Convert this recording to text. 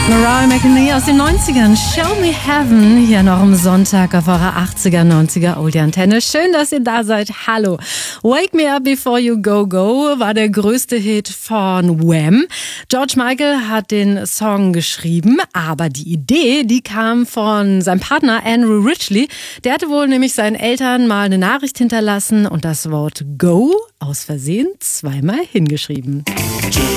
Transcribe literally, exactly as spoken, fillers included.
Mariah McNee aus den neunzigern. Show Me Heaven. Hier noch am Sonntag auf eurer achtziger, neunziger Oldie-Antenne. Schön, dass ihr da seid. Hallo. Wake Me Up Before You Go Go war der größte Hit von Wham. George Michael hat den Song geschrieben, aber die Idee, die kam von seinem Partner Andrew Ridgeley. Der hatte wohl nämlich seinen Eltern mal eine Nachricht hinterlassen und das Wort Go aus Versehen zweimal hingeschrieben.